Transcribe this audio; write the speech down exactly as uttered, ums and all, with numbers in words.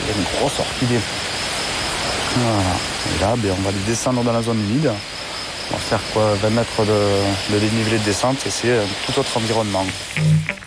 Il y a une grosse orchidée. Voilà. Et là, ben, on va aller descendre dans la zone humide. On va faire quoi, vingt mètres de, de dénivelé de descente et c'est un tout autre environnement.